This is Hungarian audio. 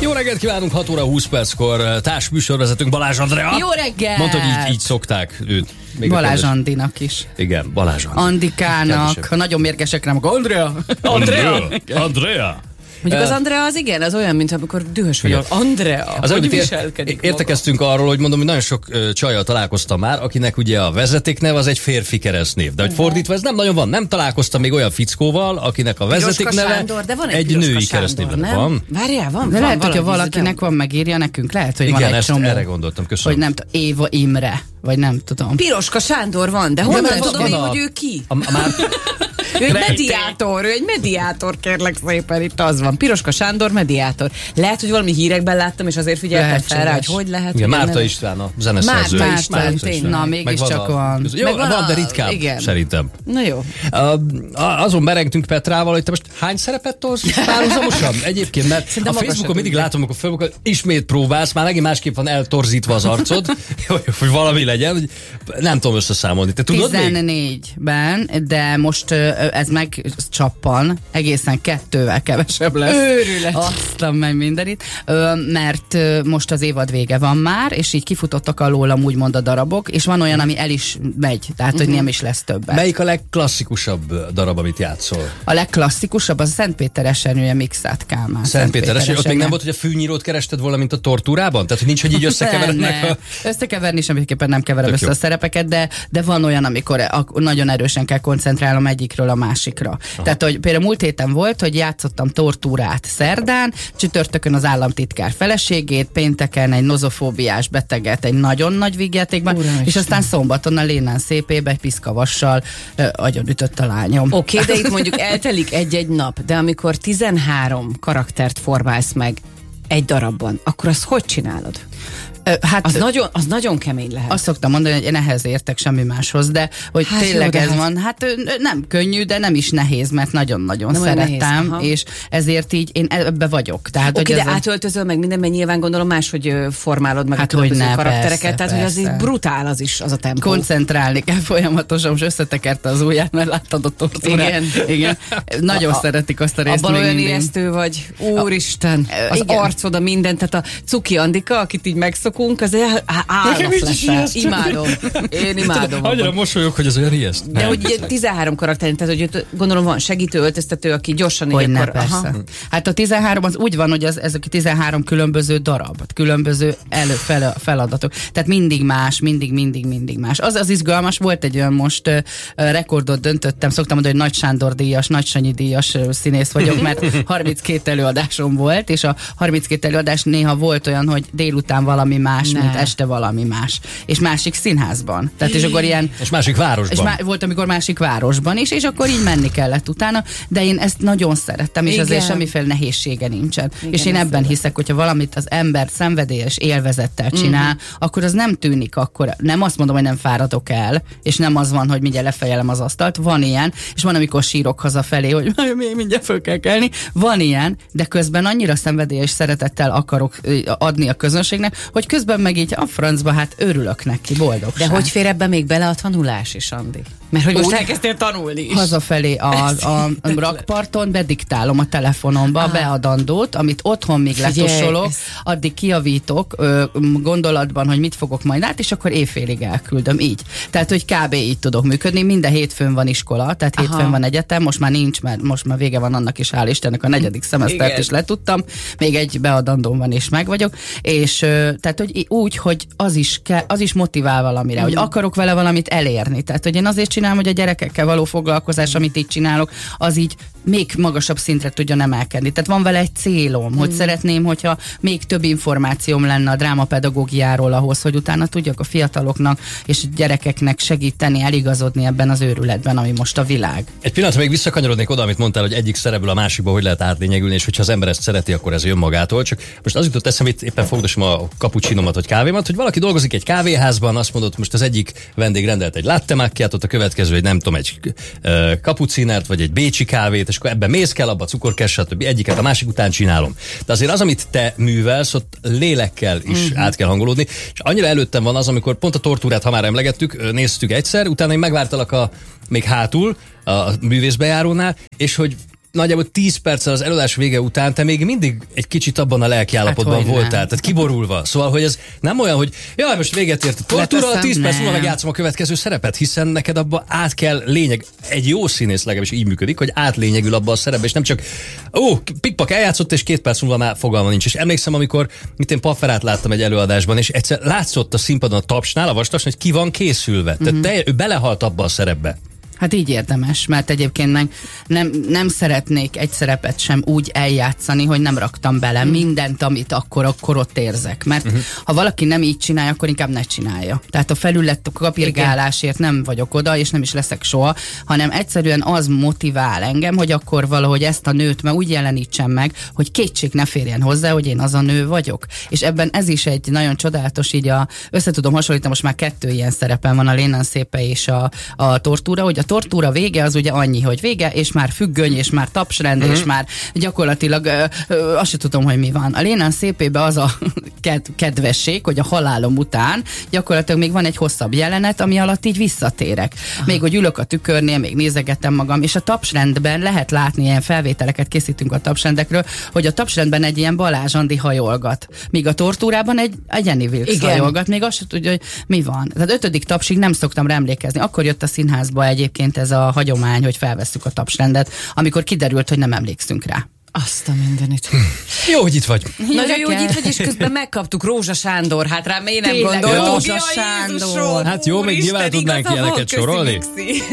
Jó reggelt kívánunk, 6 óra 20 perckor társműsorvezetőnk Balázs Andrea. Jó reggelt! Mondta, hogy így szokták őt. Még Balázs Andinak is. Igen, Balázs Andi. Andikának, ha nagyon mérgesek nem, akkor Andrea. Andrea. Mondjuk az Andrea az igen, az olyan, mint amikor dühös vagyok. Andrea, az hogy viselkedik értekeztünk arról, hogy mondom, hogy nagyon sok csajjal találkoztam már, akinek ugye a vezetékneve az egy férfi keresztnév. De hogy fordítva ez nem nagyon van. Nem találkoztam még olyan fickóval, akinek a vezetékneve egy női keresztnév. Van. Várjál, van. De lehet, hogyha valakinek van, megírja nekünk, lehet, hogy igen, van egy csomó. Erre gondoltam, köszönöm. Hogy nem Éva Imre, vagy nem tudom. Piroska Sándor van, de honnan tudom én, hogy ő ki? Ő egy mediátor, kérlek szépen, itt az van. Piroska Sándor, mediátor. Lehet, hogy valami hírekben láttam, és azért figyeltem fel rá, hogy lehet. Igen, Márta István a zeneszerző. Márta István. Na, mégiscsak van. Jó, van, de ritkább, szerintem. Na jó. Azon merengtünk Petrával, hogy te most hány szerepet tolsz párhuzamosan? Egyébként, mert a Facebookon mindig látom, amikor felbukol, ismét próbálsz, már megint másképp van eltorzítva az arcod, hogy valami legyen, hogy nem tudom összeszámolni. Te tudod 14-ben, de most ez megcsappan, egészen 2-vel kevesebb lesz. Őrület. Aztán meg mindenit, mert most az évad vége van már, és így kifutottak alólam úgymond a darabok, és van olyan, ami el is megy, tehát hogy nem is lesz többet. Melyik a legklasszikusabb darab, amit játszol? A legklasszikusabb az a Szentpéter esernyője Mixát Kálmán. Szentpéter esernyője. Ott még nem volt, hogy a fűnyírót kerested volna, mint a tortúrában? Tehát, hogy nincs, hogy így összekeverednek Összekeverni semmiképpen nem keverem össze a szerepeket, de van olyan, amikor nagyon erősen kell koncentrálnom egyikről a másikra. Aha. Tehát, hogy például múlt héten volt, hogy játszottam tortúrát szerdán, csütörtökön az államtitkár feleségét, pénteken egy nozofóbiás beteget egy nagyon nagy vígjátékban, és aztán szombaton a Lénán szépébe egy piszkavassal agyonütött a lányom. Oké, de itt mondjuk eltelik egy-egy nap, de amikor 13 karaktert formálsz meg egy darabban, akkor azt hogy csinálod? Hát az nagyon kemény lehet. Azt szoktam mondani, hogy én ehhez értek, semmi máshoz, de hogy tényleg ez van. Hát nem könnyű, de nem is nehéz, mert nagyon-nagyon szerettem, és ezért így én ebbe vagyok. Tehát, oké, de átöltözöl meg mindenben, nyilván gondolom máshogy formálod meg a különböző karaktereket, tehát hogy az így brutál az a tempó. Koncentrálni kell folyamatosan, most összetekerte az ujját, mert láttad a tortúrát. Igen. Nagyon szeretik azt a részt. Abban olyan ijesztő vagy, úristen, az arcod, a minden, tehát a Cuki Andika, akit így megszokunk, az állat leszel. Imádom. Én imádom. Annyira mosolyog, hogy az olyan ijeszt. De hogy ugye 13 karakter, tehát hogy gondolom van segítő, öltöztető, aki gyorsan így akkor... Persze. Hát a 13 az úgy van, hogy ez a 13 különböző darab, különböző feladatok. Tehát mindig más, mindig más. Az izgalmas, volt egy olyan most rekordot döntöttem, szoktam mondani, hogy Nagy Sándor díjas, Nagy Sanyi díjas színész vagyok, mert 32 előadásom volt, és a 32 előadás néha volt olyan, hogy délután valami más, mint este valami más. És másik színházban. Tehát és akkor ilyen... És másik városban. És volt, amikor másik városban is, és akkor így menni kellett utána, de én ezt nagyon szerettem, és azért semmiféle nehézsége nincsen. Igen, és én ebben hiszek, hogyha valamit az ember szenvedélyes élvezettel csinál, akkor az nem tűnik akkor. Nem azt mondom, hogy nem fáradok el, és nem az van, hogy mindjárt lefejelem az asztalt. Van ilyen, és van, amikor sírok hazafelé, hogy még mindjárt föl kell kelni. Van ilyen, de közben annyira szenvedélyes szeretettel akarok adni a közönségnek, hogy közben meg így a francba, hát örülök neki, boldogság. De hogy fér ebbe még bele a tanulás is, Andi? Mert hogy most elkezdtél tanulni is. Hazafelé a rakparton bediktálom a telefonomba a beadandót, amit otthon még letosolok, addig kijavítok gondolatban, hogy mit fogok majd át, és akkor éjfélig elküldöm így. Tehát, hogy kb. Így tudok működni. Minden hétfőn van iskola, tehát hétfőn van egyetem, most már nincs, mert most már vége van annak is, hál' Istennek, a 4. szemesztert is letudtam, még egy beadandóm van és meg vagyok, és tehát, hogy úgy, hogy az is motivál valamire, hogy akarok vele valamit elérni. Tehát, hogy én azért csinálom, hogy a gyerekekkel való foglalkozás, amit így csinálok, az így még magasabb szintre tudjon emelkedni. Tehát van vele egy célom, hogy szeretném, hogyha még több információm lenne a drámapedagógiáról ahhoz, hogy utána tudjak a fiataloknak és a gyerekeknek segíteni, eligazodni ebben az őrületben, ami most a világ. Egy pillanatra még visszakanyarodnék oda, amit mondtál, hogy egyik szerepből a másikba hogy lehet átlényegülni, és hogyha az ember ezt szereti, akkor ez jön magától. Csak most az jutott eszembe, hogy éppen fogdosom a cappuccinomat vagy kávémat, hogy valaki dolgozik egy kávéházban, azt mondott, most az egyik vendég rendelt egy latte macchiatot, a következő egy nem tudom, egy kapucinert vagy egy bécsi kávét, és akkor ebben mész kell, abba cukorkás, stb. Egyiket a másik után csinálom. De azért az, amit te művelsz, ott lélekkel is át kell hangolódni. És annyira előttem van az, amikor pont a tortúrát, ha már emlegettük, néztük egyszer, utána én megvártalak még hátul a művészbejárónál, és hogy nagyjából 10 perccel az előadás vége után te még mindig egy kicsit abban a lelkiállapotban voltál, tehát kiborulva. Szóval, hogy ez nem olyan, hogy jaj, most véget ért a tortúra, 10 perc múlva megjátszom a következő szerepet, hiszen neked abba át kell egy jó színész legalábbis így működik, hogy átlényegül abba a szerepbe, és nem csak pikpak eljátszott, és 2 perc múlva már fogalma nincs. És emlékszem, amikor én Pafferát láttam egy előadásban, és egyszer látszott a színpadon a tapsnál, a vastasnál, hogy ki van készülve. Tehát ő belehalt abba a szerepbe. Hát így érdemes, mert egyébként meg nem szeretnék egy szerepet sem úgy eljátszani, hogy nem raktam bele mindent, amit akkor ott érzek. Mert ha valaki nem így csinálja, akkor inkább ne csinálja. Tehát a felület kapirgálásért nem vagyok oda, és nem is leszek soha, hanem egyszerűen az motivál engem, hogy akkor valahogy ezt a nőt már úgy jelenítsem meg, hogy kétség ne férjen hozzá, hogy én az a nő vagyok. És ebben ez is egy nagyon csodálatos, így összetudom hasonlítani, most már 2 ilyen szerepem van, a Lénán szépe és a tortúra, hogy a tortúra vége az ugye annyi, hogy vége, és már függöny, és már tapsrend, és már gyakorlatilag azt sem tudom, hogy mi van. A Lénán szépébe az a kedvesség, hogy a halálom után gyakorlatilag még van egy hosszabb jelenet, ami alatt így visszatérek. Még hogy ülök a tükörnél, még nézegetem magam, és a tapsrendben lehet látni, ilyen felvételeket készítünk a tapsrendekről, hogy a tapsrendben egy ilyen Balázs Andi hajolgat. Míg a tortúrában egy Jenny Wilkes hajolgat, még azt sem tudja, hogy mi van. Tehát 5. tapsig nem szoktam rá emlékezni. Akkor jött a színházba egyébként ez a hagyomány, hogy felvesszük a tapsrendet, amikor kiderült, hogy nem emlékszünk rá. Azt a mindenit. Jó, hogy itt vagy. Nagyon jó, hogy itt vagy, és közben megkaptuk Rózsa Sándor. Hát rám én nem gondoltam. Rózsa Sándor. Hát jó, még nyilván tudnánk ilyeneket sorolni.